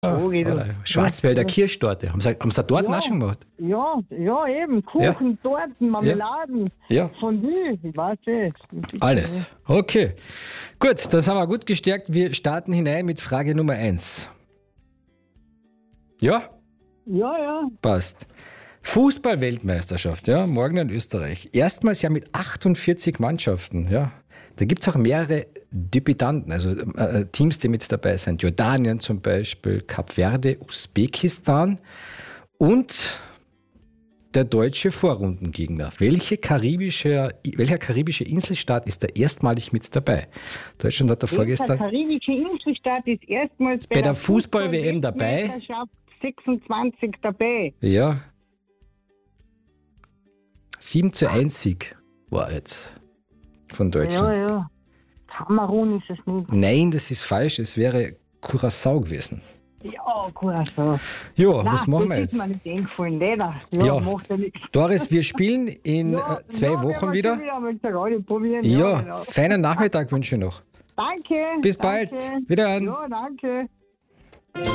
Schwarzwälder Kirschtorte. Haben sie Torten auch schon gemacht? Ja, eben. Kuchen, Torten, Marmeladen, Fondue, ich weiß nicht. Alles. Okay. Gut, dann sind wir gut gestärkt. Wir starten hinein mit Frage Nummer 1. Ja? Ja. Passt. Fußball-Weltmeisterschaft, morgen in Österreich. Erstmals mit 48 Mannschaften, Da gibt es auch mehrere Debütanten, also Teams, die mit dabei sind. Jordanien zum Beispiel, Kap Verde, Usbekistan und der deutsche Vorrundengegner. Welcher karibische Inselstaat ist da erstmalig mit dabei? Deutschland hat da vorgestern... Der karibische Inselstaat ist erstmals bei der Fußball-WM dabei. 26 dabei. Ja. 7:1 Sieg war jetzt von Deutschland. Ja. Kamerun ist es nicht. Nein, das ist falsch. Es wäre Curaçao gewesen. Ja, Curaçao. Ja, was machen wir jetzt? Das ist mir nicht eingefallen, leider. Ja, macht ja nichts. Doris, wir spielen in 2 Wochen wieder. Genau. Feinen Nachmittag wünsche ich noch. Danke. Bis bald. Wiederhören. Ja, danke.